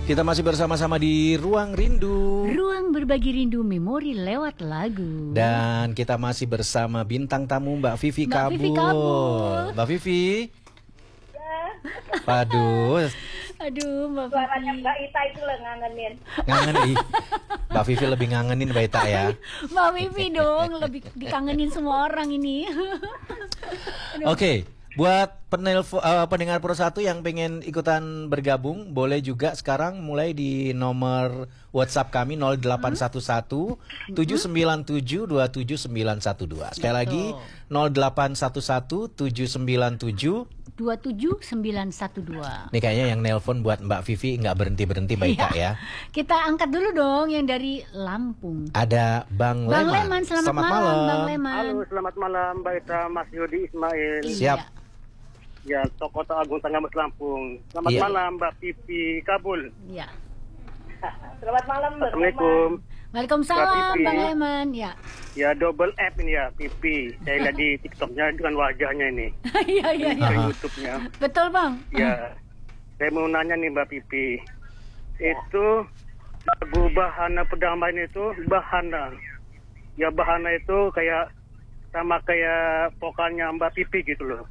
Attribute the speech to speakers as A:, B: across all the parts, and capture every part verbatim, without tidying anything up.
A: Kita masih bersama-sama di Ruang Rindu.
B: Ruang berbagi rindu memori lewat lagu.
A: Dan kita masih bersama bintang tamu Mbak Vivi
B: Mbak
A: Kabul.
B: Vivi Kabul.
A: Mbak Vivi. Aduh.
B: Aduh, Mbak
C: Suaranya
B: Vivi.
C: Mbak Ita itu lah ngangenin.
A: Ngangen ih. Mbak Vivi lebih ngangenin Mbak Ita ya.
B: Mbak Vivi dong, lebih dikangenin semua orang ini.
A: Oke, buat penelpon uh, pendengar Pro satu yang pengen ikutan bergabung, boleh juga sekarang mulai di nomor WhatsApp kami nol delapan satu satu tujuh sembilan tujuh dua tujuh sembilan satu dua. Sekali lagi nol delapan satu satu tujuh sembilan tujuh
B: dua tujuh sembilan satu dua.
A: Ini kayaknya yang nelpon buat Mbak Vivi nggak berhenti-berhenti Mbak Ita ya.
B: Kita angkat dulu dong yang dari Lampung.
A: Ada Bang,
B: Bang
A: Leman.
B: Leman, selamat, malam, Bang Leman.
D: Halo, selamat malam Mbak Ita, Mas Yudi Ismail.
A: Siap.
D: Ya, Tokoh Agung Tanggamus Lampung. Selamat
A: Iya.
D: malam Mbak Vivi Kabul.
B: Iya.
C: Selamat malam Mbak.
D: Assalamualaikum.
B: Waalaikumsalam,
D: Mbak Vivi.
B: Bang Leman. Ya.
D: Ya, double F ini ya, Vivi. Saya lihat di TikToknya dengan wajahnya ini.
B: Iya, iya, iya.
D: Di
A: Aha.
D: YouTube-nya.
B: Betul, Bang.
D: Ya, saya mau nanya nih Mbak Vivi. Itu lagu Bahana Perdamaian itu Bahana. Ya, Bahana itu kayak sama kayak vokalnya Mbak Vivi gitu loh.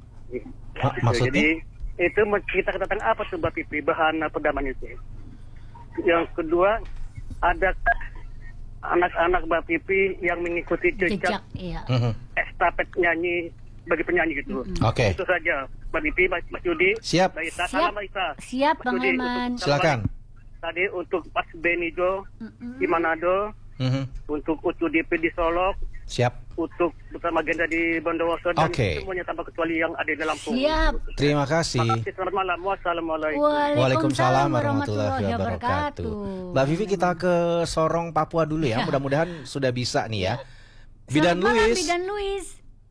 A: Ma-
D: Gitu.
A: maksudnya?
D: Jadi itu kita tentang apa tuh Mbak Vivi Bahana Perdamaian itu? Yang kedua, ada anak-anak Mbak Vivi yang mengikuti
B: Jejak,
D: jejak
B: iya.
A: Mhm.
D: estafet nyanyi bagi penyanyi gitu.
A: Oke.
D: Itu saja Mbak Vivi, Mas, Mas Yudi.
A: Siap.
D: Mbak Ita,
B: Siap.
D: salam Mbak Ita.
B: Siap,
D: Mas
B: Bang
D: Yudi,
B: Leman.
D: untuk-
A: Silakan.
D: Tadi untuk Mas Benijo
B: Mm-mm.
D: di Manado,
A: Mhm.
D: untuk Ucu D P di Solok,
A: Siap.
D: untuk Duta Magenda di Bondowoso, dan
A: Oke.
D: semuanya tanpa kecuali yang ada di Lampung.
B: Siap.
A: Terima kasih.
D: Terima kasih, selamat malam. Wassalamualaikum.
A: Waalaikumsalam warahmatullahi wabarakatuh. Mbak Vivi, kita ke Sorong Papua dulu ya. Mudah-mudahan sudah bisa nih ya. Bidan
B: Selamat malam,
A: Luis.
B: Bidan Luis.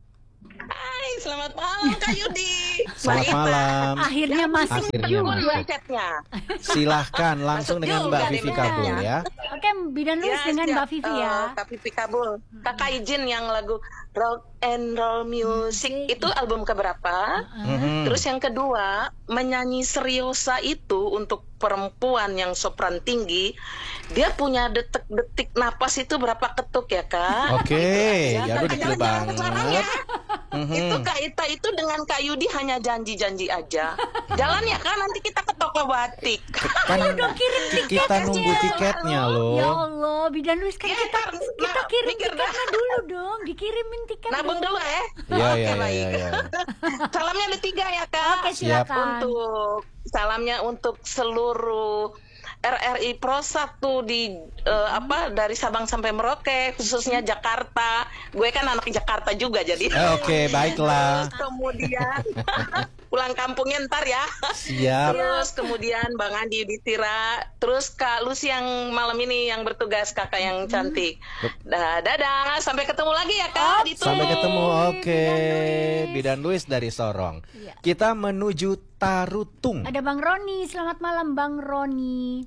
E: Hai, selamat malam Kak Yudi.
A: Selamat malam.
B: Akhirnya masuk
A: Akhirnya
B: juga.
A: masuk.
E: Chatnya.
A: Silahkan langsung
E: Masuk
A: dengan
E: juga
A: Mbak
E: nih
A: Vivi
E: bedanya.
A: Kabul ya.
B: Oke, Bidan Luis dengan
E: siap.
B: Mbak Vivi ya.
E: Eh, Kak Vivi Kabul. Kakak izin yang lagu rock and roll music itu album keberapa?
A: Mhm.
E: Terus yang kedua, menyanyi seriosa itu untuk perempuan yang sopran tinggi, dia punya detik-detik napas itu berapa ketuk ya Kak?
A: Oke,
E: Ya,
A: ya udah
E: Kak,
A: detail
E: jangan-jangan sekarang ya.
A: banget. Mhm.
E: Itu Kak Ita itu dengan Kak Yudi hanya janji-janji aja. Jalan ya Kak, nanti kita ke toko batik.
A: Kan
B: Udah kirim tiketnya.
A: kita nunggu tiketnya
B: Ya
A: loh.
B: Allah, Bidan Luis kan
E: Ya,
B: kita
E: ntar,
B: kita
E: nah,
B: kirim
E: mikir dah.
B: tiketnya dulu dong, dikirimin tiket.
E: Nabung dulu ya.
A: Iya,
E: Oke,
A: iya,
E: baik.
A: iya, iya.
E: Salamnya ada tiga ya Kak.
B: Oke, silakan.
E: Untuk salamnya untuk seluruh R R I Pro satu di eh, apa dari Sabang sampai Merauke, khususnya Jakarta. Gue kan anak Jakarta juga jadi.
A: Eh, Oke, baiklah.
E: Terus kemudian pulang kampungnya ntar ya.
A: Siap.
E: Terus kemudian Bang Andi Ditira, terus Kak Lucy yang malam ini yang bertugas, kakak yang cantik. Dah, dadah, sampai ketemu lagi ya Kak. Ditunggu.
A: Sampai ketemu. Oke, Bidan Luis dari Sorong.
B: Iya.
A: Kita menuju Tarutung.
B: Ada Bang Roni, selamat malam Bang Roni.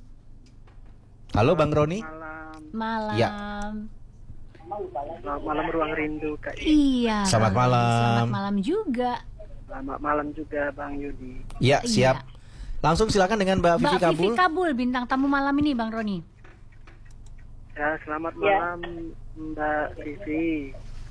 A: Halo Bang Roni.
D: Malam,
B: Malam.
A: Ya.
D: selamat malam Ruang Rindu Kak.
B: Iya.
A: Selamat
B: Bang Roni.
A: malam.
B: Selamat malam juga.
D: Selamat malam juga Bang Yudi.
A: Ya, siap. Langsung silakan dengan Mbak Vivi
B: Mbak Vivi
A: Kabul.
B: Kabul, bintang tamu malam ini Bang Roni.
D: Ya, selamat
C: Ya.
D: malam Mbak Vivi.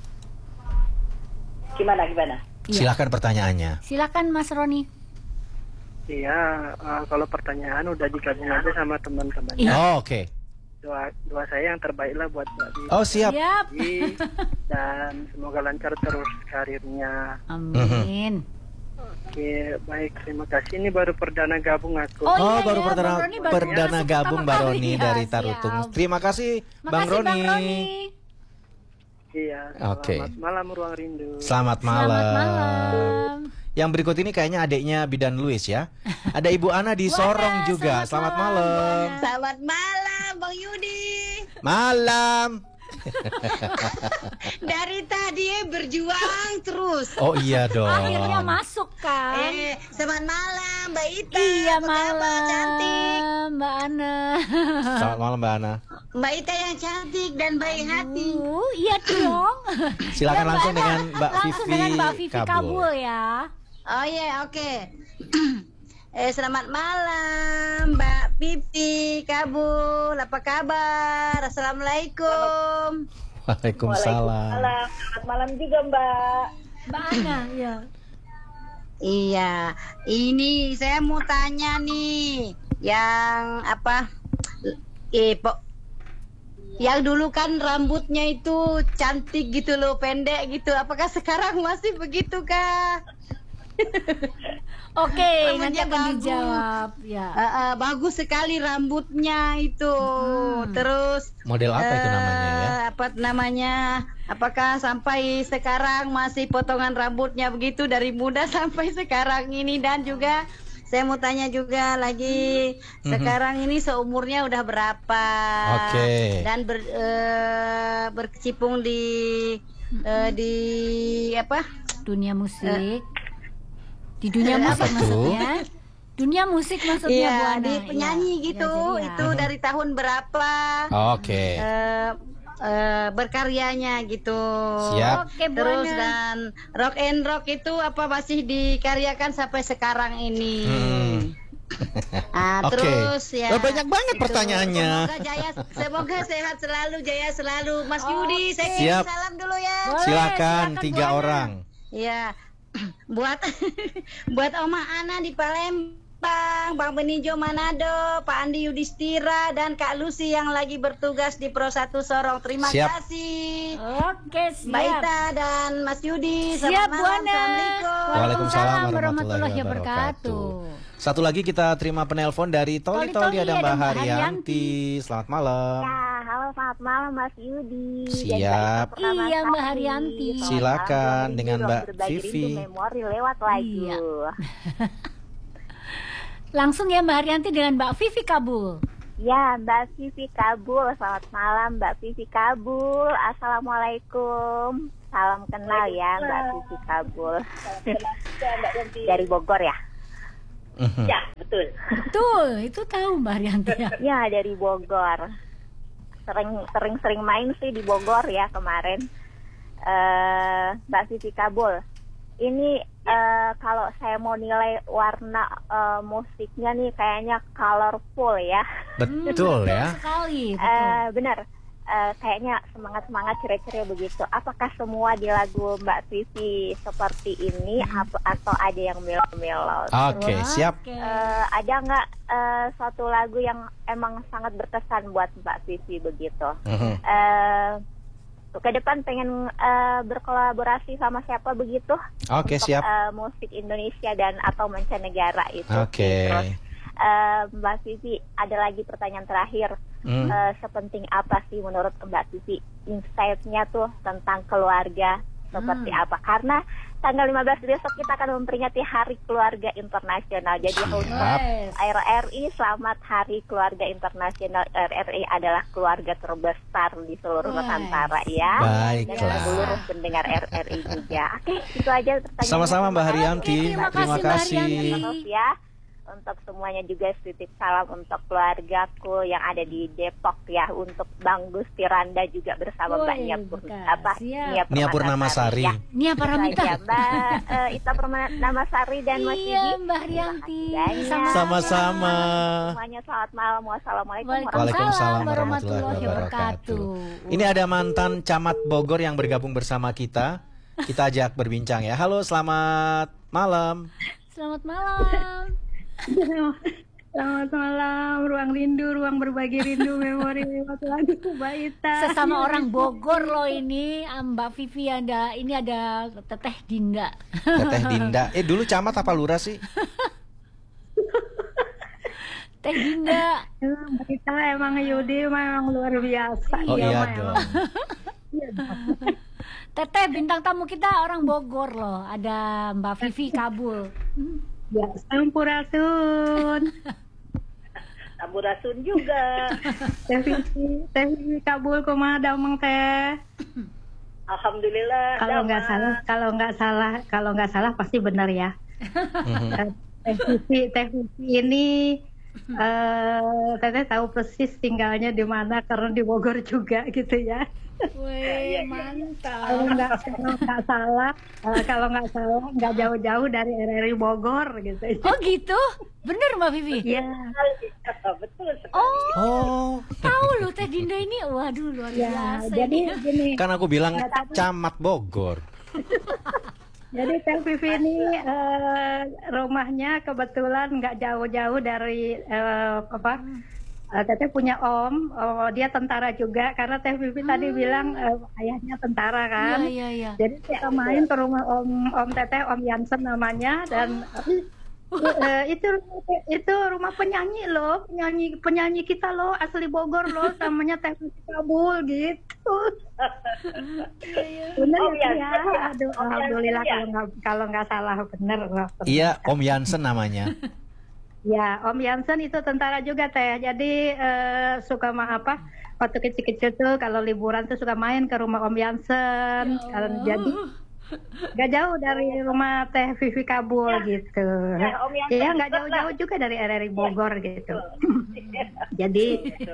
C: Gimana gimana?
B: Iya.
A: Silakan pertanyaannya.
B: Silakan Mas Roni.
D: Iya, eh, kalau pertanyaan udah digabung aja sama teman-teman.
B: Iya.
A: Oh, oke.
D: Doa, doa saya yang terbaik lah buat Mbak Vivi.
A: Oh, siap.
B: Siap.
D: Dan semoga lancar terus karirnya.
B: Amin.
D: Oke, baik, terima kasih. Ini baru perdana gabung aku.
B: Oh,
A: Oh,
B: iya,
A: baru
B: iya,
A: perdana,
B: Bang Roni baru
A: perdana
B: masuk
A: gabung
B: pertama
A: Mbak
B: kali.
A: Roni
B: Ya,
A: dari
B: siap.
A: Tarutung. Terima kasih Bang
B: Makasih,
A: Roni.
B: Bang Roni.
D: Iya, selamat
A: Oke.
D: malam Ruang Rindu.
A: Selamat malam.
B: Selamat malam.
A: Yang berikut ini kayaknya adiknya Bidan Luis ya. Ada Ibu Ana di
B: Wah,
A: Sorong juga.
B: selamat
A: Selamat
B: malam,
A: malam.
B: Bu Ana.
F: Selamat malam Bang Yudi.
A: Malam.
F: Dari tadi berjuang terus.
A: Oh iya dong.
B: Akhirnya masuk kan?
F: Eh, selamat malam Mbak Ita.
B: Iya
F: Apa kabar,
B: malam,
F: cantik.
B: Mbak Ana.
A: Selamat malam Mbak Ana.
F: Mbak Ita yang cantik dan baik hati.
B: Uh, iya dong.
A: Silakan
B: Ya,
A: langsung
B: Ana.
A: dengan Mbak
B: Langsung
A: Vivi
B: dengan Mbak Vivi
A: Kabul.
B: Kabul ya.
F: Oh iya, oke. Eh, selamat malam, Mbak Pipi Kabul. Apa kabar? Assalamualaikum.
A: Waalaikumsalam.
C: Selamat malam juga Mbak.
B: Mbak Ana, ya.
F: Iya, ini saya mau tanya nih, yang apa? Eh, po- yang dulu kan rambutnya itu cantik gitu loh, pendek gitu. Apakah sekarang masih begitu kah?
B: Oke, nanti
F: Rambutnya
B: akan
F: bagus.
B: dijawab. Ya.
F: Uh, uh, bagus sekali rambutnya itu. Terus
A: Model apa itu
F: eh,
A: namanya ya?
F: Apa namanya? Apakah sampai sekarang masih potongan rambutnya begitu dari muda sampai sekarang ini? Dan juga saya mau tanya juga lagi,
A: Mhm.
F: sekarang ini seumurnya udah berapa?
A: Oke.
F: Dan ber, eh, berkecimpung di eh, di apa?
B: Dunia musik. Di dunia
F: Eh,
B: musik
A: apa tuh?
B: maksudnya. Dunia musik maksudnya Bu
F: Iya,
B: Ana.
F: di penyanyi
B: Iya.
F: gitu.
B: Ya, jadi ya.
F: Itu dari tahun berapa?
A: Oke.
F: eh, eh, berkaryanya gitu.
A: Siap.
B: Oke, Bu
F: Terus
B: Ana.
F: dan rock and rock itu apa masih dikaryakan sampai sekarang ini?
A: Hmm.
F: Ah,
A: Oke.
F: terus ya.
A: Oh, banyak banget
F: itu.
A: pertanyaannya.
F: Semoga jaya, semoga sehat selalu, jaya selalu. Mas Yudi, saya
A: Siap.
F: kirim salam dulu ya.
B: Boleh,
A: Silakan
B: silakan,
A: tiga
B: Bu Ana.
A: orang.
F: Ya. buat buat Oma Ana di Palembang, Bang Benijo Manado, Pak Andi Yudhistira dan Kak Lucy yang lagi bertugas di Pro satu Sorong. Terima
A: Siap.
F: kasih.
B: Oke,
F: Mbak
B: siap.
F: Ita dan Mas Yudi.
B: Siap,
F: Selamat
B: Bu
F: malam.
B: Ana.
F: Assalamualaikum.
A: Waalaikumsalam
B: warahmatullahi
A: warahmatullahi
B: wabarakatuh.
A: wabarakatuh. Satu lagi kita terima penelpon dari Toli Toli,
B: Toli-Toli,
A: ada
B: ada
A: Mbak
B: Mbak
A: Haryanti. Selamat malam.
C: Ya, halo selamat malam Mas Yudi.
A: Siap.
C: Dan Mbak Ita Purnama
B: Iya, Mbak
C: Sakti.
B: Haryanti.
C: Selamat
A: Silakan
C: malam,
A: dengan
C: Ruang
A: Mbak
C: Berbagi
A: Vivi.
C: Rindu Memori lewat lagu.
B: Iya. Langsung ya Mbak Haryanti dengan Mbak Vivi Kabul.
C: Ya, Mbak Vivi Kabul. Selamat malam Mbak Vivi Kabul. Assalamualaikum. Salam kenal ya Mbak Vivi Kabul. Dari Bogor ya?
A: Mhm.
C: Ya, betul.
B: Betul, itu tahu Mbak Haryanti ya.
C: Ya, dari Bogor. Sering sering sering main sih di Bogor ya kemarin. Eh, Mbak Vivi Kabul. Ini eh, kalau saya mau nilai warna eh, musiknya nih kayaknya colorful ya.
A: Betul ya.
B: Sekali, betul.
C: Eh, benar. Eh, kayaknya semangat-semangat ceria-ceria begitu. Apakah semua di lagu Mbak Vivi seperti ini ap- atau ada yang melo-melo?
A: Oke,
B: Wah,
A: siap.
B: oke.
C: Eh, ada nggak eh, suatu lagu yang emang sangat berkesan buat Mbak Vivi begitu?
A: Mhm.
C: Eh, ke depan pengen eh, berkolaborasi sama siapa begitu?
A: Oke,
C: Untuk,
A: siap.
C: eh, musik Indonesia dan atau mancanegara itu.
A: Oke.
C: Terus eh, Mbak Vivi, ada lagi pertanyaan terakhir.
A: Hmm.
C: Eh, sepenting apa sih menurut Mbak Vivi insight-nya tuh tentang keluarga seperti
B: Hmm.
C: apa? Karena tanggal lima belas besok kita akan memperingati Hari Keluarga Internasional. Jadi
A: Siap.
C: untuk R R I, selamat Hari Keluarga Internasional. R R I adalah keluarga terbesar di seluruh
B: Wes.
C: Nusantara ya. Dan
A: Baiklah.
C: seluruh pendengar R R I juga. Oke, itu aja pertanyaannya.
A: Sama-sama Mbak Haryanti.
B: Oke, terima
A: Terima
B: kasih, Mbak
A: kasih.
B: Haryanti.
C: Terus ya, untuk semuanya juga titip salam untuk keluargaku yang ada di Depok ya, untuk Bang Gusti Randa juga bersama
B: Woi,
C: Mbak Nia Pur-
B: bukan.
C: apa
B: Siap.
A: Nia Purnamasari.
C: ya.
B: Nia
C: Itu
B: Paramita.
C: aja, Mbak eh, Ita Purnamasari dan Mas
B: Iya,
C: Yudi.
B: Mbak Haryanti.
C: Terima kasih banyak.
A: Sama-sama.
C: Semuanya selamat malam. Wassalamualaikum
A: Waalaikumsalam
B: warahmatullahi
A: warahmatullahi
B: wabarakatuh.
A: wabarakatuh. Ini ada mantan camat Bogor yang bergabung bersama kita. Kita ajak berbincang ya. Halo, selamat malam.
B: Selamat malam.
G: Selamat malam, ruang rindu, ruang berbagi rindu, memori lewat lagu Mbak Ita.
B: Sesama orang Bogor loh ini, Mbak Vivi ada, ini ada Teteh Dinda.
A: Teteh Dinda. Eh dulu camat apa lurah sih?
B: Teh Dinda.
G: Mbak Ita emang Yudi memang luar biasa.
A: Oh iya
G: Mah,
A: dong.
G: emang. Iya dong.
B: Teteh bintang tamu kita orang Bogor loh. Ada Mbak Vivi Kabul.
G: Ya, sampurasun.
C: Sampurasun juga.
G: Teh Vivi, Teh Vivi Kabul kumaha damang teh.
C: Alhamdulillah.
G: Kalau nggak
C: damai.
G: salah, kalau nggak salah, kalau nggak salah pasti benar ya.
A: Mhm.
G: Teh Vivi, Teh Vivi ini eh Teteh tahu persis tinggalnya di mana karena di Bogor juga gitu ya.
B: Wih,
G: Kalau
B: mantap.
G: nggak kalau nggak salah, eh, kalau nggak salah nggak jauh-jauh dari R R I Bogor gitu.
B: Oh gitu? Bener Mbak Vivi?
G: Iya,
H: Betul sekali.
B: Oh,
A: Oh,
B: tahu loh Teh Dinda ini. Waduh, luar
G: ya.
B: biasa.
G: Jadi
B: ini.
G: gini,
A: kan aku bilang camat Bogor.
G: jadi Teh Vivi ini eh, rumahnya kebetulan nggak jauh-jauh dari eh, apa? Eh, Teteh punya om, oh, dia tentara juga karena Teh Vivi tadi bilang eh, ayahnya tentara kan.
B: Iya, iya, iya.
G: Jadi kita main ke rumah om om Teteh, Om Yansen namanya, dan eh, itu itu rumah penyanyi loh, penyanyi penyanyi kita loh, asli Bogor loh, namanya Teh Vivi Kabul gitu. Bener
H: Om
G: ya,
H: Yansen
G: ya?
H: ya?
G: Aduh,
H: Om
G: alhamdulillah
H: Yansen ya?
G: kalau nggak kalau nggak salah bener loh.
A: Iya, Om Yansen namanya.
G: Ya, Om Yansen itu tentara juga Teh. Jadi eh, suka ma apa? Waktu kecil-kecil tuh kalau liburan tuh suka main ke rumah Om Yansen. Kalau jadi nggak jauh dari rumah Teh Vivi Kabul gitu.
H: Ya, Om Yansen
G: Iya, nggak
H: juga
G: jauh-jauh juga dari R R I Bogor gitu. Jadi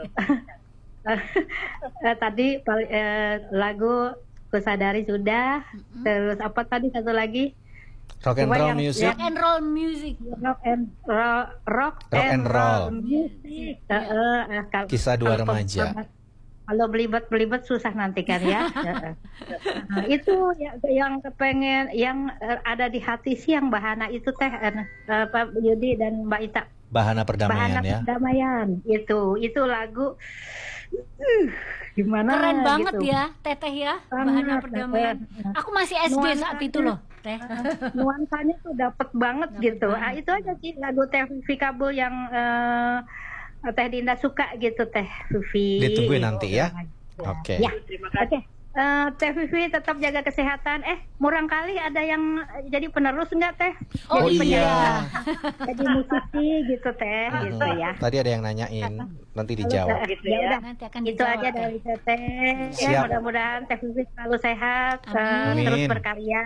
G: eh, tadi eh, lagu Kusadari sudah. Terus apa tadi satu lagi?
A: Rock and
G: Coba
A: roll
G: yang-
A: music.
B: Rock and roll music.
G: Rock and roll, rock,
A: Rock and roll.
G: music. Eh, eh, eh, kalau-
A: Kisah dua
G: kalau
A: remaja.
G: pem- Kalau belibet-belibet susah nanti kan ya. Heeh. Nah, itu ya, yang kepengen, yang eh, ada di hati sih yang Bahana itu Teh, eh, eh, Pak Yudi dan Mbak Ita.
A: Bahana perdamaian
G: Bahana
A: ya.
G: Perdamaian. Itu, itu lagu. uh, gimana?
B: Keren banget
G: gitu.
B: ya, Teteh ya.
G: Sangat,
B: Bahana perdamaian.
G: Teteh.
B: Aku masih S D saat itu loh, Teh.
G: Nuansanya tuh dapet banget
B: Dapet
G: gitu.
B: banget.
G: Ah, itu aja sih lagu Teh Vivi Kabul yang eh, Teh Dinda suka gitu Teh Vivi.
A: Ditungguin nanti ya. Oke.
G: Ya.
H: Terima
G: Oke.
H: kasih.
G: Eh, Teh Vivi tetap jaga kesehatan. Eh, murang kali ada yang eh, jadi penerus enggak Teh?
B: Oh,
A: Oh
G: Jadi
A: iya.
G: penyanyi, jadi musisi gitu Teh, gitu ya.
A: Tadi ada yang nanyain, nanti
G: Kalau
A: dijawab.
G: Teh-
H: Gitu
G: ya
H: ya.
G: udah.
B: Nanti akan
G: Itu
B: dijawab,
G: aja
B: Teh.
G: dari Teteh. Ya,
A: Siap.
G: mudah-mudahan Teh Vivi selalu sehat, eh,
B: Amin.
G: terus
A: Amin.
G: berkarya.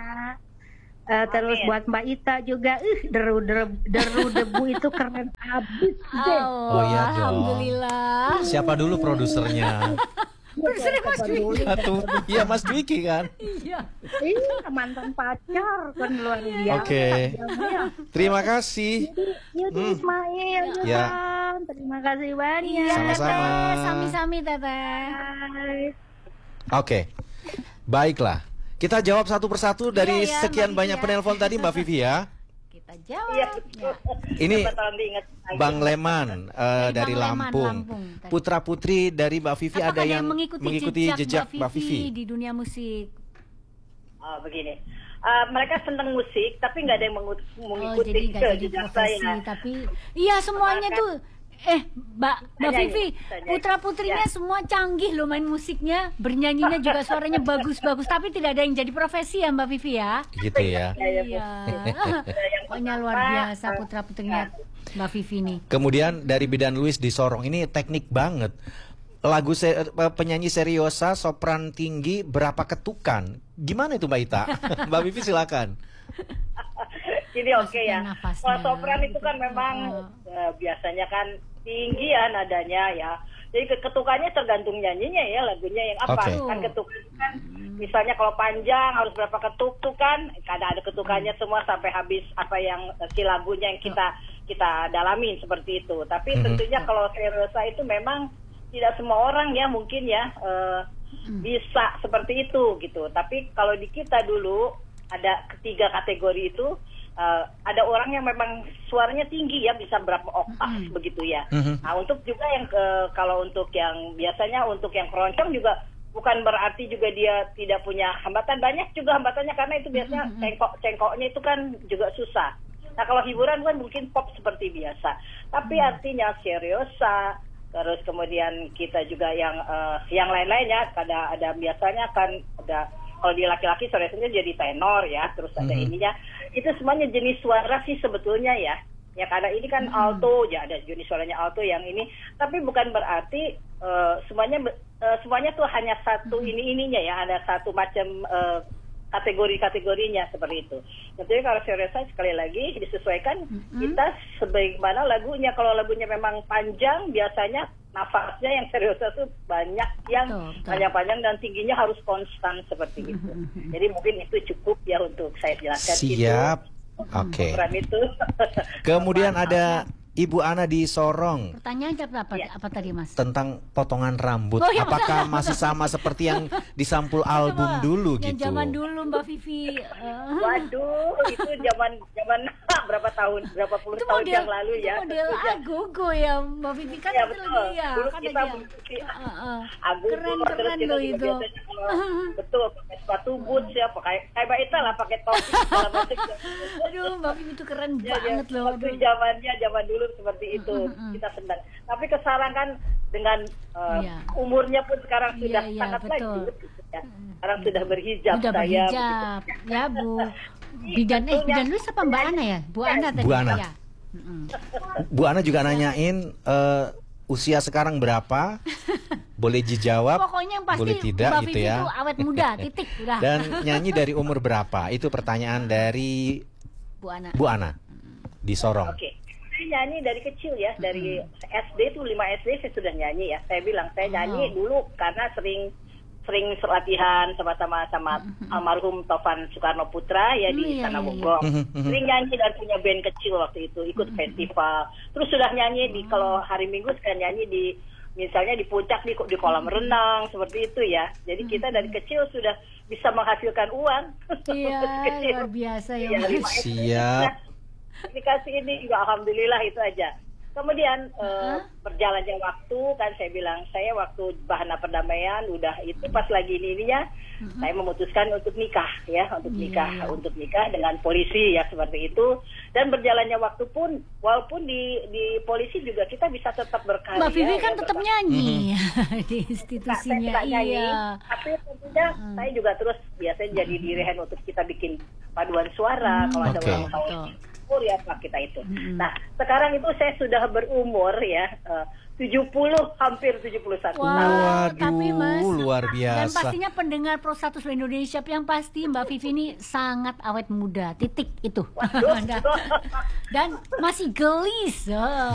G: Eh, terus
H: Amin.
G: buat Mbak Ita juga, ih deru deru, deru debu itu keren abis deh.
B: Oh,
A: Oh, iya dong.
B: alhamdulillah.
A: Siapa dulu produsernya?
B: Produsernya Mas Dwiki.
A: Satu. Iya, Mas Dwiki kan.
B: Iya.
G: Iya, mantan pacar kan luar biasa.
A: Oke. Terima kasih.
G: Yudi
A: Hmm.
G: Ismail,
A: Ya.
G: Yuhan. Terima kasih banyak.
B: Iya,
A: Sama-sama.
B: Teteh. Sami-sami, Teteh.
G: Bye.
A: Oke. Baiklah. Kita jawab satu persatu dari
B: Iya, iya,
A: sekian
B: Mbak
A: banyak
B: Vivi ya.
A: penelpon tadi Mbak Vivi ya.
B: Kita jawab.
H: Iya.
B: Ya.
A: Ini
H: Kebetulan diingat lagi.
A: Bang Leman eh,
B: Dari
A: dari
B: Bang Leman,
A: Lampung.
B: Lampung tadi.
A: Putra putri dari Mbak Vivi
B: Apakah
A: ada yang
B: mengikuti,
A: jejak, Mbak Vivi.
B: di dunia musik?
H: Oh, begini. Eh, mereka senang musik, tapi nggak ada yang mengu-
B: Oh,
H: mengikuti
B: jadi nggak jadi
H: jejak
B: profesi,
H: saya.
B: tapi iya semuanya
H: Bahkan-
B: tuh. Eh, Mbak Mbak
H: Tanya,
B: Vivi,
H: tanya.
B: putra putrinya
H: Ya.
B: semua canggih loh main musiknya, bernyanyinya juga suaranya bagus-bagus, tapi tidak ada yang jadi profesi ya Mbak Vivi ya.
A: Gitu ya.
B: Iya. Pokoknya luar biasa putra putrinya Mbak Vivi nih.
A: Kemudian dari Bidan Luis di Sorong, ini teknik banget. Lagu se- eh, penyanyi seriosa sopran tinggi berapa ketukan? Gimana itu Mbak Ita? Mbak Vivi silakan.
H: Jadi oke ya.
B: Masukin nafasnya.
H: Kalau sopran itu kan memang eh, biasanya kan tinggi ya nadanya ya. Jadi ke- ketukannya tergantung nyanyinya ya, lagunya yang apa.
A: Oke.
H: Kan ketukan kan misalnya kalau panjang harus berapa ketuk tuh kan, kadang ada ketukannya semua sampai habis apa yang eh, si lagunya yang kita kita dalamin seperti itu. Tapi
A: Mhm.
H: tentunya kalau seriosa itu memang tidak semua orang ya mungkin ya eh, bisa seperti itu gitu. Tapi kalau di kita dulu ada ketiga kategori itu, uh, ada orang yang memang suaranya tinggi ya, bisa berapa oktav begitu ya.
A: Mhm.
H: Nah untuk juga yang ke, kalau untuk yang biasanya untuk yang keroncong juga bukan berarti juga dia tidak punya hambatan, banyak juga hambatannya karena itu biasanya cengkok cengkoknya itu kan juga susah. Nah kalau hiburan kan mungkin pop seperti biasa, tapi artinya seriosa. Terus kemudian kita juga yang uh, yang lain-lainnya ada ada biasanya kan ada kalau di laki-laki suaranya jadi tenor ya, terus ada
A: Mhm.
H: ininya. Itu semuanya jenis suara sih sebetulnya ya. Ya karena ini kan alto, ya ada jenis suaranya alto yang ini. Tapi bukan berarti uh, semuanya uh, semuanya tuh hanya satu ini ininya ya, ada satu macam uh, kategori-kategorinya seperti itu. Tentunya kalau seriosa sekali lagi disesuaikan kita sebagaimana lagunya. Kalau lagunya memang panjang biasanya nafasnya yang serius itu banyak yang
B: Betul, betul.
H: panjang-panjang dan tingginya harus konstan seperti itu. Jadi mungkin itu cukup ya untuk saya jelaskan.
A: Siap.
H: Itu,
A: Oke.
H: program itu.
A: Kemudian ada Ibu Ana di Sorong
B: Pertanyaan apa,
H: Ya.
B: apa tadi Mas?
A: tentang potongan rambut.
B: Oh, iya,
A: Apakah masih sama seperti yang di sampul album
B: Coba,
A: dulu
B: yang
A: gitu?
B: zaman dulu Mbak Vivi. eh,
H: Waduh, itu zaman zaman berapa tahun, berapa puluh
B: itu
H: tahun
B: model,
H: yang lalu
B: itu
H: ya.
B: model
H: tentunya.
B: Agogo ya Mbak Vivi kan
H: Ya,
B: itu
H: betul.
B: lagi ya.
H: Dulu
B: Kan
H: kita
B: lagi ya.
H: mengikuti
B: Ah, ah, ah.
H: Agogo,
B: Keren
H: terus
B: keren
H: kita
B: loh
H: juga
B: itu.
H: biasanya kalau- betul, pakai sepatu boots ya, pakai kayak Mbak Ita lah, pakai topi segala macam.
B: Aduh Mbak Vivi itu keren
H: Ya, ya,
B: banget loh.
H: waktu
B: Aduh.
H: zamannya zaman dulu seperti itu
B: Mm, mm, mm.
H: kita senang. Tapi sekarang kan dengan uh,
B: Iya.
H: umurnya pun sekarang
B: Iya,
H: sudah
B: iya,
H: sangat
B: betul.
H: lanjut. Gitu, ya. Sekarang sudah berhijab
B: Udah
H: saya.
B: berhijab ya Bu. Bidan eh bidan lu siapa Mbak Ana ya? Bu Ana tadi.
A: Bu Ana.
B: Ya. Mm-mm.
A: Bu Ana juga nanyain eh, usia sekarang berapa? Boleh dijawab,
B: Pokoknya yang pasti
A: boleh tidak
B: Mbak
A: gitu
B: Vivi
A: ya.
B: itu awet muda, titik udah.
A: Dan nyanyi dari umur berapa? Itu pertanyaan dari
B: Bu Ana.
A: Bu Ana di Sorong.
H: Oke. Saya nyanyi dari kecil ya, dari S D tuh lima S D saya sudah nyanyi ya. Saya bilang saya nyanyi dulu karena sering sering latihan sama-sama sama almarhum Tovan Soekarno Putra ya
B: Hmm,
H: di
B: iya,
H: Istana
B: iya,
H: Bogor.
A: iya.
H: Sering nyanyi dan punya band kecil waktu itu, ikut festival. Terus sudah nyanyi di kalau hari Minggu saya nyanyi di misalnya di puncak di di kolam renang seperti itu ya. Jadi kita dari kecil sudah bisa menghasilkan uang.
B: Iya,
H: Kecil.
B: luar biasa ya.
H: Iya,
B: Mas.
H: lima S D.
A: Siap.
H: Aplikasi ini juga alhamdulillah itu aja. Kemudian eh, berjalannya waktu kan saya bilang saya waktu Bahana Perdamaian udah itu pas lagi ini ininya saya memutuskan untuk nikah ya untuk
B: Iya,
H: nikah
B: iya.
H: untuk nikah dengan polisi ya seperti itu dan berjalannya waktu pun walaupun di di polisi juga kita bisa tetap berkarya.
B: Mbak Vivi kan
H: ya,
B: tetap
H: berkarya.
B: nyanyi di
H: Nah, saya
B: institusinya.
H: tidak nyanyi,
B: Iya.
H: tapi tentunya saya juga terus biasanya jadi dirihen untuk kita bikin paduan suara kalau ada
A: Oke.
H: ulang tahun
B: Betul.
H: umur ya Pak kita itu. Nah sekarang itu saya sudah berumur ya eh, tujuh puluh hampir tujuh puluh satu tahun.
B: Wah,
A: Waduh,
B: tapi Mas,
A: luar
B: dan
A: biasa.
B: pastinya pendengar Pro satu seluruh Indonesia yang pasti Mbak Vivi ini sangat awet muda, titik itu.
H: Waduh.
B: dan, dan masih gelis. Oh.